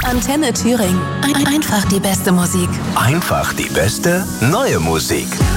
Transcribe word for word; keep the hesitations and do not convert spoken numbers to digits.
Antenne Thüringen. Ein- Einfach die beste Musik. Einfach die beste neue Musik.